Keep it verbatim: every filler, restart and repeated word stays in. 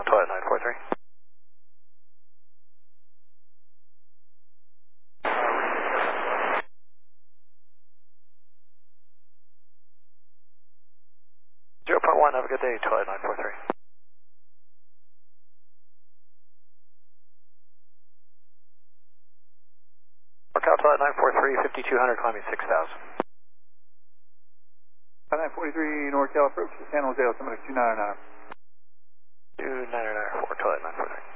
Final toilet nine four three. zero point one, have a good day, toilet nine four three. Markel toilet nine four three, fifty-two hundred, climbing six thousand. nine forty-three NorCal approach to San Jose, altimeter two nine nine. two nine nine four, toilet nine four three.